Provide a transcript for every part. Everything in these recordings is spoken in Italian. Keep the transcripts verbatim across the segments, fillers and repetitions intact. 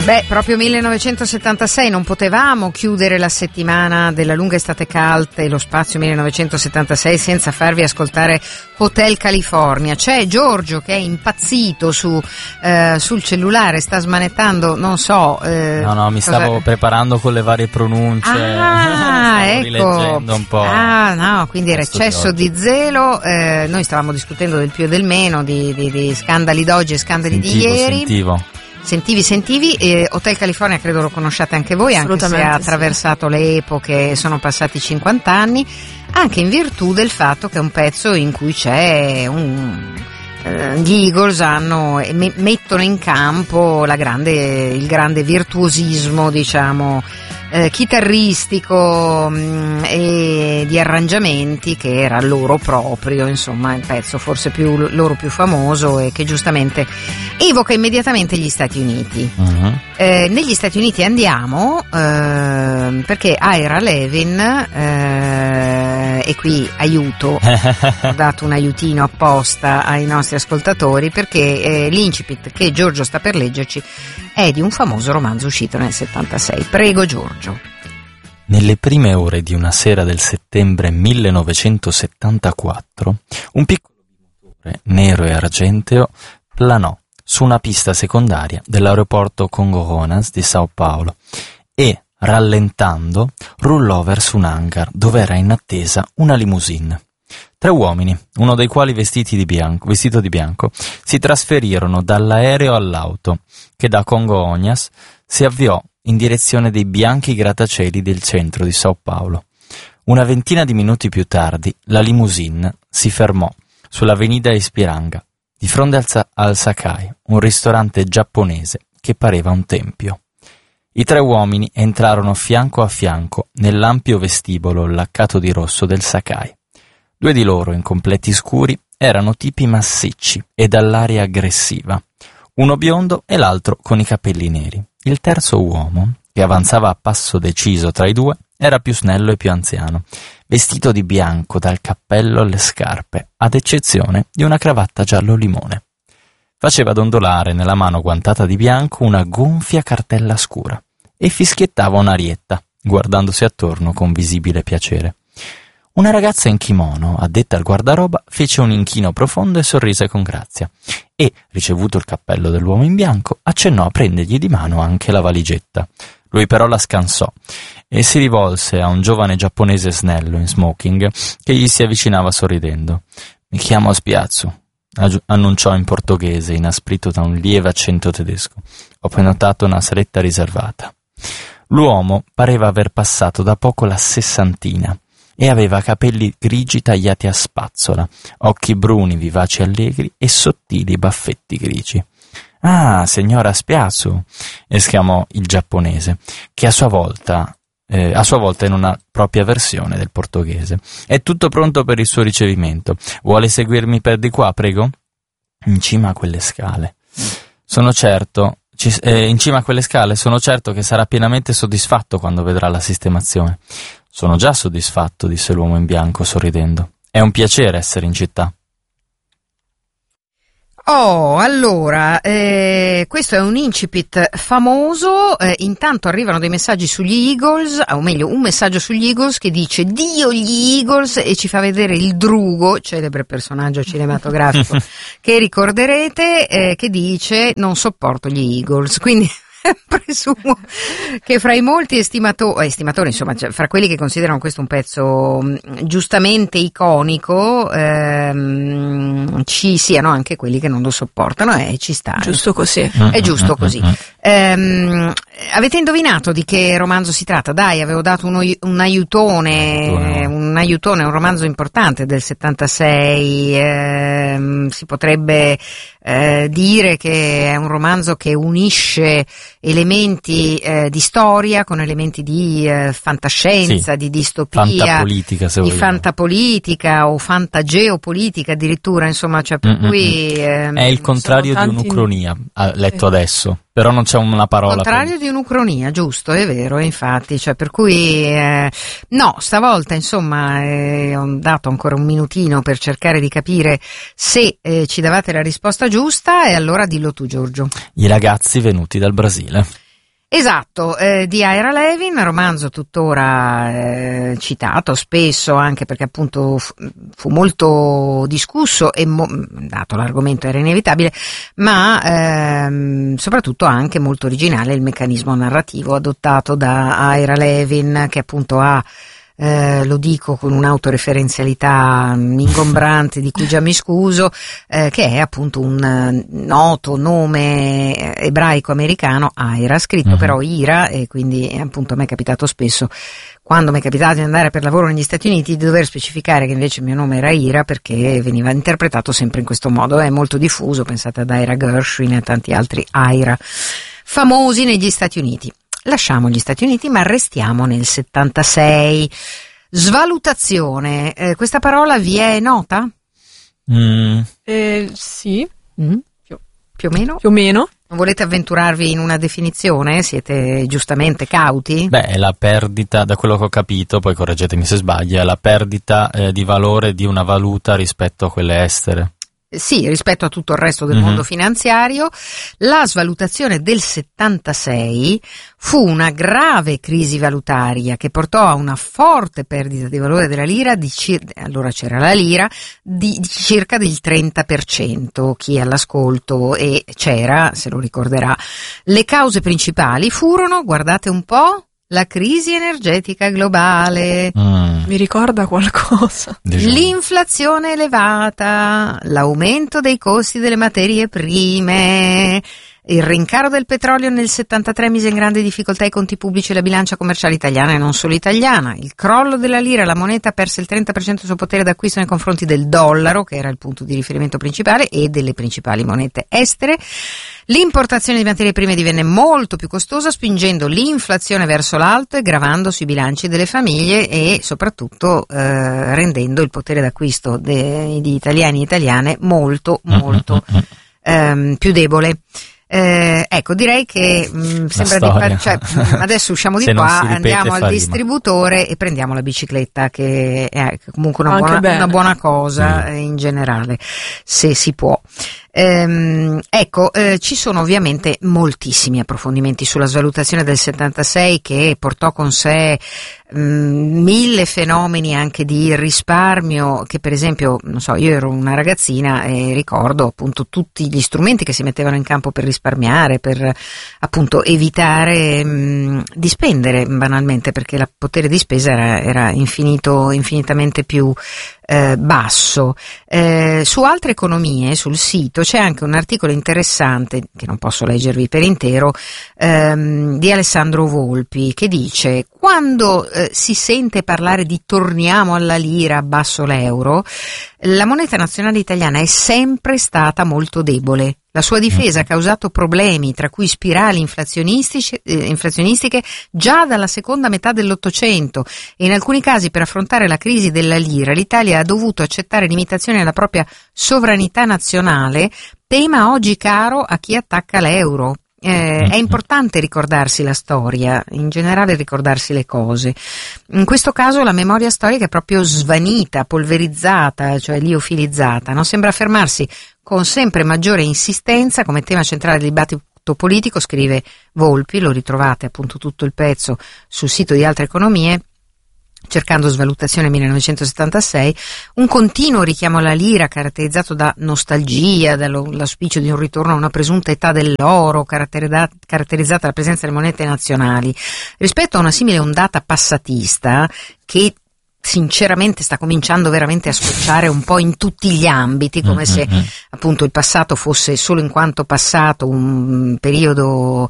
Beh, proprio millenovecentosettantasei, non potevamo chiudere la settimana della lunga estate calda e lo spazio millenovecentosettantasei senza farvi ascoltare Hotel California. C'è Giorgio che è impazzito su eh, sul cellulare, sta smanettando, non so... Eh, no, no, mi cosa... stavo preparando con le varie pronunce, ah, stavo ecco. rileggendo un po'. Ah, no, quindi era eccesso di, di zelo. Eh, noi stavamo discutendo del più e del meno, di, di, di scandali d'oggi e scandali sentivo, di ieri. Sentivo. Sentivi, sentivi, eh, Hotel California credo lo conosciate anche voi, anche se ha attraversato sì. le epoche, sono passati cinquanta anni, anche in virtù del fatto che è un pezzo in cui c'è un... Eh, gli Eagles hanno, me, mettono in campo la grande, il grande virtuosismo, diciamo, eh, chitarristico mh, e di arrangiamenti che era loro proprio, insomma il pezzo forse più loro più famoso e che giustamente evoca immediatamente gli Stati Uniti. Uh-huh. Eh, negli Stati Uniti andiamo eh, perché Ira Levin eh, e qui aiuto, ho dato un aiutino apposta ai nostri ascoltatori perché eh, l'incipit che Giorgio sta per leggerci è di un famoso romanzo uscito nel settantasei. Prego Giorgio. Nelle prime ore di una sera del settembre millenovecentosettantaquattro un piccolo bimotore nero e argenteo planò su una pista secondaria dell'aeroporto Congonhas di Sao Paulo e, rallentando, rullò verso un hangar dove era in attesa una limousine. Tre uomini, uno dei quali vestiti di bianco, vestito di bianco, si trasferirono dall'aereo all'auto, che da Congonhas si avviò in direzione dei bianchi grattacieli del centro di Sao Paulo. Una ventina di minuti più tardi, la limousine si fermò sull'avenida Ipiranga, di fronte al, Sa- al Sakai, un ristorante giapponese che pareva un tempio. I tre uomini entrarono fianco a fianco nell'ampio vestibolo laccato di rosso del Sakai. Due di loro, in completi scuri, erano tipi massicci e dall'aria aggressiva, uno biondo e l'altro con i capelli neri. Il terzo uomo, che avanzava a passo deciso tra i due, era più snello e più anziano, vestito di bianco dal cappello alle scarpe, ad eccezione di una cravatta giallo limone. Faceva dondolare nella mano guantata di bianco una gonfia cartella scura e fischiettava un'arietta, guardandosi attorno con visibile piacere. Una ragazza in kimono, addetta al guardaroba, fece un inchino profondo e sorrise con grazia e, ricevuto il cappello dell'uomo in bianco, accennò a prendergli di mano anche la valigetta. Lui però la scansò e si rivolse a un giovane giapponese snello in smoking che gli si avvicinava sorridendo. «Mi chiamo Spiazzu», annunciò in portoghese, inasprito da un lieve accento tedesco. «Ho prenotato una saletta riservata». L'uomo pareva aver passato da poco la sessantina e aveva capelli grigi tagliati a spazzola, occhi bruni vivaci e allegri e sottili baffetti grigi. «Ah, signora Spiazzu», esclamò il giapponese, che a sua volta, eh, a sua volta in una propria versione del portoghese. «È tutto pronto per il suo ricevimento. Vuole seguirmi per di qua, prego?» «In cima a quelle scale. Sono certo, ci, eh, in cima a quelle scale sono certo che sarà pienamente soddisfatto quando vedrà la sistemazione». «Sono già soddisfatto», disse l'uomo in bianco sorridendo. «È un piacere essere in città». Oh, allora, eh, questo è un incipit famoso, eh, intanto arrivano dei messaggi sugli Eagles, o meglio un messaggio sugli Eagles che dice «Dio gli Eagles» e ci fa vedere il Drugo, celebre personaggio cinematografico che ricorderete, eh, che dice «Non sopporto gli Eagles», quindi... presumo che fra i molti estimatori, estimatori insomma, cioè, fra quelli che considerano questo un pezzo mh, giustamente iconico, ehm, ci siano anche quelli che non lo sopportano e eh, ci sta. Giusto così. È giusto così. Ehm, avete indovinato di che romanzo si tratta? Dai, avevo dato uno, un aiutone, un aiutone, un romanzo importante del settantasei, ehm, si potrebbe eh, dire che è un romanzo che unisce elementi eh, di storia con elementi di eh, fantascienza, sì, di distopia, fantapolitica, se di vogliamo. fantapolitica o fantageopolitica addirittura, insomma, cioè per Mm-mm. cui ehm, è il contrario di un'ucronia, letto sì. adesso, però non c'è una parola. Il contrario per... di un'ucronia, giusto, è vero, infatti, cioè per cui eh, no, stavolta insomma eh, ho dato ancora un minutino per cercare di capire se eh, ci davate la risposta giusta e allora dillo tu, Giorgio. I ragazzi venuti dal Brasile. Esatto, eh, di Ira Levin, romanzo tuttora eh, citato spesso, anche perché appunto fu, fu molto discusso e mo, dato l'argomento era inevitabile, ma ehm, soprattutto anche molto originale il meccanismo narrativo adottato da Ira Levin, che appunto ha Eh, lo dico con un'autoreferenzialità ingombrante di cui già mi scuso, eh, che è appunto un uh, noto nome ebraico americano, Ira, scritto uh-huh. però Ira, e quindi appunto a me è capitato spesso, quando mi è capitato di andare per lavoro negli Stati Uniti, di dover specificare che invece il mio nome era Ira, perché veniva interpretato sempre in questo modo. È molto diffuso, pensate ad Ira Gershwin e a tanti altri Ira famosi negli Stati Uniti. Lasciamo gli Stati Uniti, ma restiamo nel settantasei. Svalutazione, eh, questa parola vi è nota? Mm. Eh, sì, mm. più, più o meno? Più o meno. Non volete avventurarvi in una definizione? Siete giustamente cauti? Beh, è la perdita, da quello che ho capito, poi correggetemi se sbaglio, è la perdita eh, di valore di una valuta rispetto a quelle estere. Sì, rispetto a tutto il resto del mm-hmm. mondo finanziario. La svalutazione del settantasei fu una grave crisi valutaria che portò a una forte perdita di valore della lira, di cir- allora c'era la lira, di, di circa del trenta per cento. Chi è all'ascolto e c'era, se lo ricorderà. Le cause principali furono, guardate un po', la crisi energetica globale. Mm. Mi ricorda qualcosa. L'inflazione elevata, l'aumento dei costi delle materie prime, il rincaro del petrolio nel settantatré mise in grande difficoltà i conti pubblici e la bilancia commerciale italiana e non solo italiana, il crollo della lira, la moneta perse il trenta per cento del suo potere d'acquisto nei confronti del dollaro, che era il punto di riferimento principale, e delle principali monete estere. L'importazione di materie prime divenne molto più costosa, spingendo l'inflazione verso l'alto e gravando sui bilanci delle famiglie e soprattutto eh, rendendo il potere d'acquisto de- di italiani e italiane molto, molto ehm, più debole. Eh, ecco, direi che mh, sembra di par- cioè, mh, adesso usciamo di qua, andiamo al distributore e prendiamo la bicicletta, che è comunque una, buona, una buona cosa sì. in generale, se si può. Ehm, ecco, eh, ci sono ovviamente moltissimi approfondimenti sulla svalutazione del settantasei, che portò con sé mh, mille fenomeni anche di risparmio, che per esempio, non so, io ero una ragazzina e ricordo appunto tutti gli strumenti che si mettevano in campo per risparmiare, per appunto evitare mh, di spendere banalmente, perché il potere di spesa era, era infinito, infinitamente più Eh, basso. Eh, su altre economie, sul sito, c'è anche un articolo interessante, che non posso leggervi per intero, ehm, di Alessandro Volpi, che dice: quando eh, si sente parlare di torniamo alla lira, abbasso l'euro, la moneta nazionale italiana è sempre stata molto debole. La sua difesa ha causato problemi, tra cui spirali inflazionistiche, eh, inflazionistiche già dalla seconda metà dell'Ottocento, e in alcuni casi per affrontare la crisi della lira l'Italia ha dovuto accettare limitazioni alla propria sovranità nazionale, tema oggi caro a chi attacca l'euro. Eh, è importante ricordarsi la storia, in generale ricordarsi le cose. In questo caso la memoria storica è proprio svanita, polverizzata, cioè liofilizzata, no? Sembra affermarsi con sempre maggiore insistenza come tema centrale del dibattito politico, scrive Volpi, lo ritrovate appunto tutto il pezzo sul sito di Altre Economie, cercando svalutazione millenovecentosettantasei, un continuo richiamo alla lira caratterizzato da nostalgia, dall'auspicio di un ritorno a una presunta età dell'oro, caratterizzata dalla presenza delle monete nazionali, rispetto a una simile ondata passatista che sinceramente sta cominciando veramente a scocciare un po' in tutti gli ambiti, come se appunto il passato fosse solo in quanto passato un periodo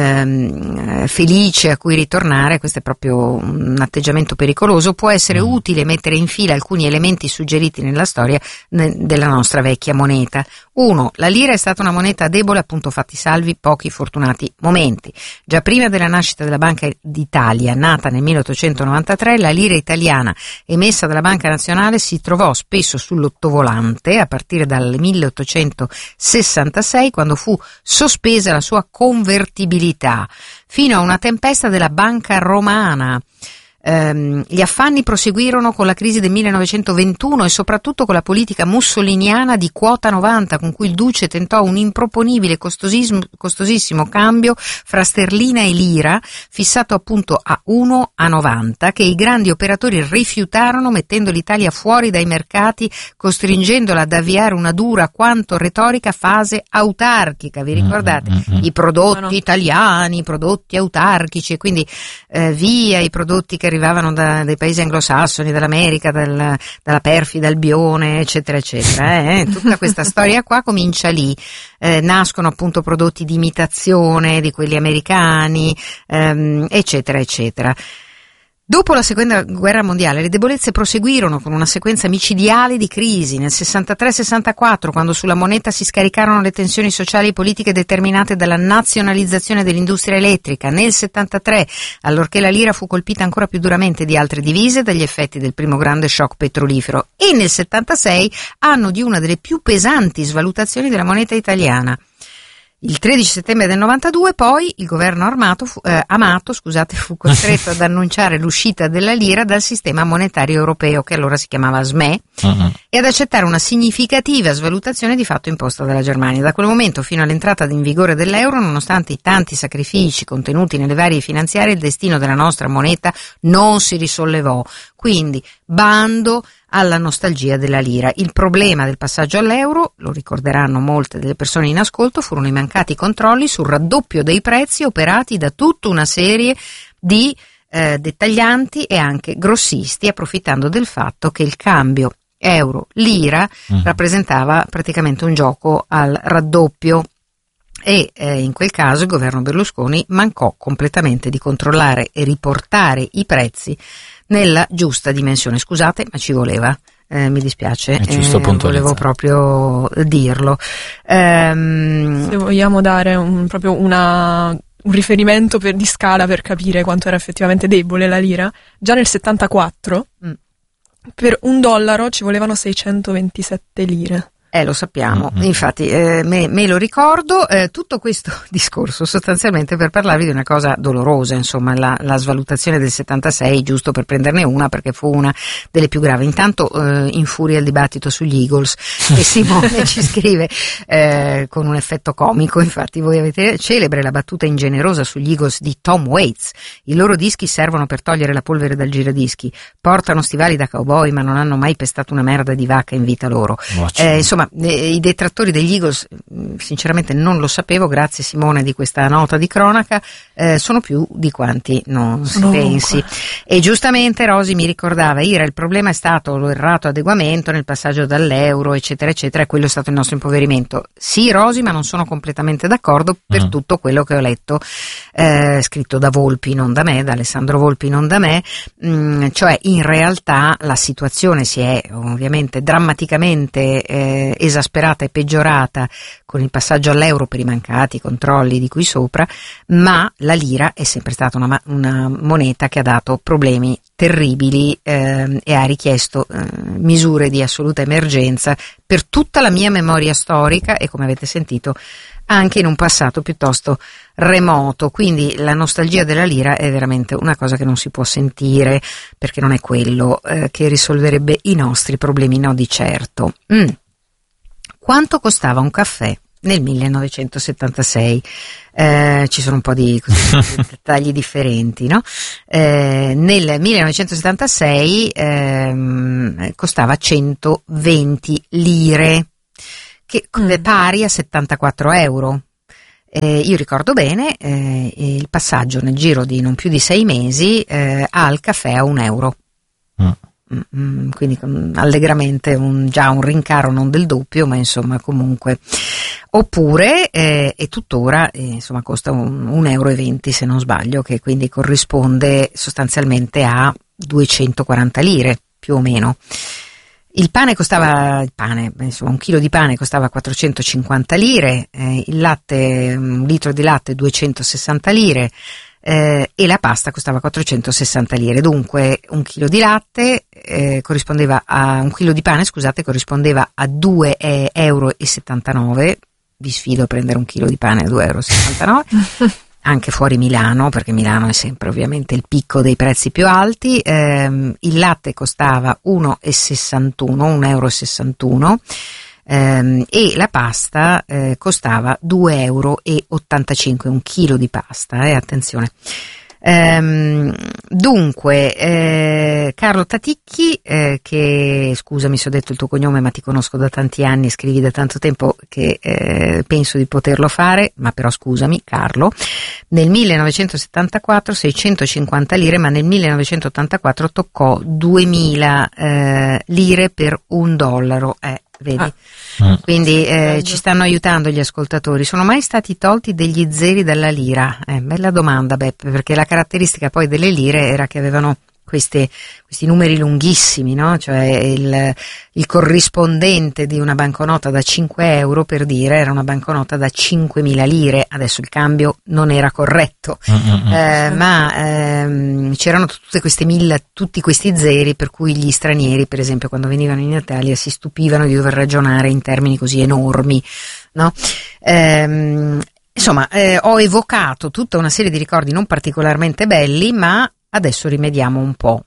ehm, felice a cui ritornare. Questo è proprio un atteggiamento pericoloso. Può essere utile mettere in fila alcuni elementi suggeriti nella storia ne- della nostra vecchia moneta. Uno, la lira è stata una moneta debole, appunto fatti salvi pochi fortunati momenti. Già prima della nascita della Banca d'Italia, nata nel milleottocentonovantatré, la lira italiana emessa dalla Banca Nazionale si trovò spesso sull'ottovolante a partire dal milleottocentosessantasei, quando fu sospesa la sua convertibilità, fino a una tempesta della Banca Romana. Ehm, gli affanni proseguirono con la crisi del millenovecentoventuno e soprattutto con la politica mussoliniana di quota novanta, con cui il duce tentò un improponibile costosissimo cambio fra sterlina e lira, fissato appunto a uno a novanta, che i grandi operatori rifiutarono, mettendo l'Italia fuori dai mercati, costringendola ad avviare una dura quanto retorica fase autarchica. Vi ricordate? Mm-hmm. I prodotti no, no. italiani, i prodotti autarchici, e quindi eh, via i prodotti che arrivavano da, dai paesi anglosassoni, dall'America, dal, dalla perfida Albione, eccetera, eccetera. Eh? Tutta questa storia qua comincia lì. Eh, nascono appunto prodotti di imitazione di quelli americani, ehm, eccetera, eccetera. Dopo la seconda guerra mondiale le debolezze proseguirono con una sequenza micidiale di crisi. Nel sessantatré sessantaquattro, quando sulla moneta si scaricarono le tensioni sociali e politiche determinate dalla nazionalizzazione dell'industria elettrica. Nel settantatré, allorché la lira fu colpita ancora più duramente di altre divise dagli effetti del primo grande shock petrolifero. E nel settantasei, anno di una delle più pesanti svalutazioni della moneta italiana. Il tredici settembre del novantadue poi il governo armato fu, eh, Amato scusate, fu costretto ad annunciare l'uscita della lira dal sistema monetario europeo, che allora si chiamava S M E, uh-huh. e ad accettare una significativa svalutazione di fatto imposta dalla Germania. Da quel momento fino all'entrata in vigore dell'euro, nonostante i tanti sacrifici contenuti nelle varie finanziarie, il destino della nostra moneta non si risollevò. Quindi bando alla nostalgia della lira. Il problema del passaggio all'euro, lo ricorderanno molte delle persone in ascolto, furono i mancati controlli sul raddoppio dei prezzi operati da tutta una serie di eh, dettaglianti e anche grossisti, approfittando del fatto che il cambio euro-lira mm. rappresentava praticamente un gioco al raddoppio. E eh, in quel caso il governo Berlusconi mancò completamente di controllare e riportare i prezzi nella giusta dimensione. Scusate, ma ci voleva, eh, mi dispiace, eh, volevo proprio dirlo. Ehm, Se vogliamo dare un, proprio una, un riferimento per, di scala per capire quanto era effettivamente debole la lira, già nel settantaquattro mm. per un dollaro ci volevano seicentoventisette lire. Eh, lo sappiamo, mm-hmm. infatti eh, me, me lo ricordo, eh, tutto questo discorso sostanzialmente per parlarvi di una cosa dolorosa, insomma, la, la svalutazione del settantasei, giusto per prenderne una, perché fu una delle più gravi. Intanto eh, infuria il dibattito sugli Eagles, e Simone ci scrive eh, con un effetto comico, infatti voi avete celebre la battuta ingenerosa sugli Eagles di Tom Waits: i loro dischi servono per togliere la polvere dal giradischi, portano stivali da cowboy ma non hanno mai pestato una merda di vacca in vita loro. Eh, insomma, i detrattori degli Eagles, sinceramente non lo sapevo, grazie Simone di questa nota di cronaca, eh, sono più di quanti non si no, pensi. Comunque. E giustamente Rosi mi ricordava, Ira, il problema è stato l'errato adeguamento nel passaggio dall'euro, eccetera, eccetera, e quello è stato il nostro impoverimento. Sì, Rosi, ma non sono completamente d'accordo per mm. tutto quello che ho letto, eh, scritto da Volpi, non da me, da Alessandro Volpi, non da me, mm, cioè in realtà la situazione si è ovviamente drammaticamente eh, esasperata e peggiorata con il passaggio all'euro per i mancati controlli di qui sopra, ma la lira è sempre stata una, una moneta che ha dato problemi terribili eh, e ha richiesto eh, misure di assoluta emergenza per tutta la mia memoria storica e, come avete sentito, anche in un passato piuttosto remoto. Quindi la nostalgia della lira è veramente una cosa che non si può sentire, perché non è quello eh, che risolverebbe i nostri problemi, no di certo. Mm. Quanto costava un caffè nel millenovecentosettantasei? Eh, ci sono un po' di così, dettagli differenti, no? Eh, nel millenovecentosettantasei ehm, costava centoventi lire, che è pari a settantaquattro euro. Eh, io ricordo bene eh, il passaggio nel giro di non più di sei mesi eh, al caffè a un euro. Mm. Quindi allegramente un, già un rincaro non del doppio, ma insomma comunque. Oppure eh, e tuttora eh, insomma costa un, un euro e venti se non sbaglio, che quindi corrisponde sostanzialmente a duecentoquaranta lire più o meno. Il pane costava, il pane, insomma un chilo di pane costava quattrocentocinquanta lire, eh, il latte, un litro di latte duecentosessanta lire, Eh, e la pasta costava quattrocentosessanta lire. Dunque un chilo di latte eh, corrispondeva a un chilo di pane, scusate, corrispondeva a due euro e settantanove. Vi sfido a prendere un chilo di pane a due euro e settantanove. anche fuori Milano, perché Milano è sempre ovviamente il picco dei prezzi più alti. Ehm, il latte costava uno e sessantuno, un euro e sessantuno, ehm, e la pasta eh, costava due euro e ottantacinque, un chilo di pasta, eh, attenzione. Ehm, dunque, eh, Carlo Taticchi, eh, che scusami se ho detto il tuo cognome, ma ti conosco da tanti anni, scrivi da tanto tempo che eh, penso di poterlo fare, ma però scusami Carlo, nel millenovecentosettantaquattro seicentocinquanta lire, ma nel millenovecentottantaquattro toccò duemila eh, lire per un dollaro, eh, vedi? Ah. Quindi eh, ci stanno aiutando gli ascoltatori. Sono mai stati tolti degli zeri dalla lira? Eh, bella domanda, Beppe, perché la caratteristica poi delle lire era che avevano queste, questi numeri lunghissimi, no? Cioè il, il corrispondente di una banconota da cinque euro, per dire, era una banconota da cinquemila lire. Adesso il cambio non era corretto, mm-hmm. eh, ma ehm, c'erano tutte queste mille, tutti questi zeri, per cui gli stranieri, per esempio, quando venivano in Italia si stupivano di dover ragionare in termini così enormi, no? Ehm, insomma, eh, ho evocato tutta una serie di ricordi non particolarmente belli, ma adesso rimediamo un po',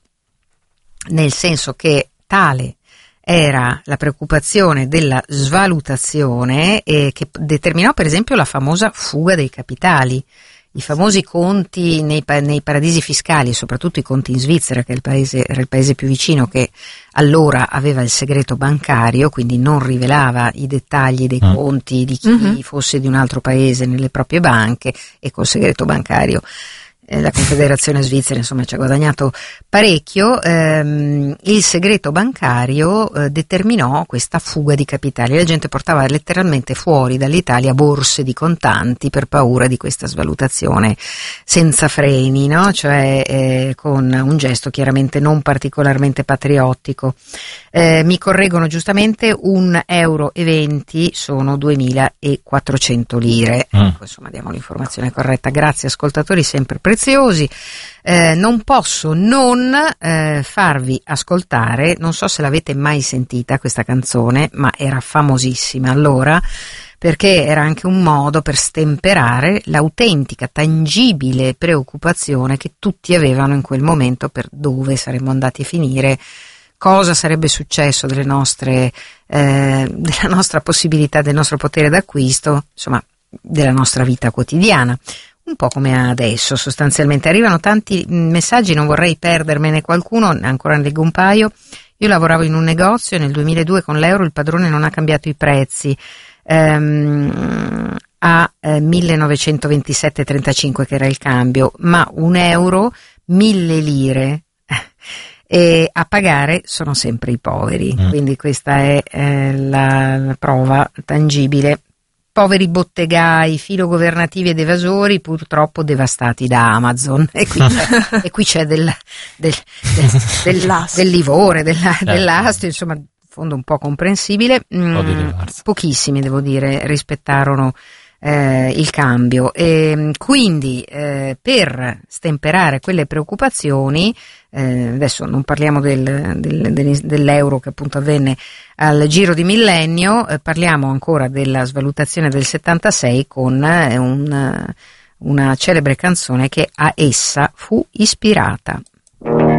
nel senso che tale era la preoccupazione della svalutazione eh, che determinò per esempio la famosa fuga dei capitali, i famosi conti nei, nei paradisi fiscali, e soprattutto i conti in Svizzera, che è il paese, era il paese più vicino, che allora aveva il segreto bancario, quindi non rivelava i dettagli dei conti di chi mm-hmm. fosse di un altro paese nelle proprie banche, e col segreto bancario la Confederazione Svizzera insomma ci ha guadagnato parecchio. Ehm, il segreto bancario eh, determinò questa fuga di capitali, la gente portava letteralmente fuori dall'Italia borse di contanti per paura di questa svalutazione senza freni, no? Cioè eh, con un gesto chiaramente non particolarmente patriottico. Eh, mi correggono giustamente, un euro e venti sono duemilaquattrocento lire. Mm. Ecco, insomma, diamo l'informazione corretta. Grazie ascoltatori, sempre preziosi. Eh, non posso non eh, farvi ascoltare, non so se l'avete mai sentita questa canzone, ma era famosissima allora, perché era anche un modo per stemperare l'autentica, tangibile preoccupazione che tutti avevano in quel momento per dove saremmo andati a finire, cosa sarebbe successo delle nostre, eh, della nostra possibilità, del nostro potere d'acquisto, insomma, della nostra vita quotidiana. Un po' come adesso, sostanzialmente. Arrivano tanti messaggi, non vorrei perdermene qualcuno, ancora ne leggo un paio. Io lavoravo in un negozio, nel duemiladue con l'euro il padrone non ha cambiato i prezzi, ehm, a eh, millenovecentoventisette virgola trentacinque che era il cambio, ma un euro, mille lire. E a pagare sono sempre i poveri, mm. quindi questa è eh, la, la prova tangibile. Poveri bottegai, filogovernativi ed evasori, purtroppo devastati da Amazon. E qui c'è, e qui c'è del, del, del, del, del livore, della, dell'astio, insomma, in fondo un po' comprensibile. Mm, pochissimi, devo dire, rispettarono eh, il cambio. E quindi eh, per stemperare quelle preoccupazioni, eh, adesso non parliamo del, del, del, dell'euro che appunto avvenne al giro di millennio, eh, parliamo ancora della svalutazione del settantasei con eh, un, una celebre canzone che a essa fu ispirata.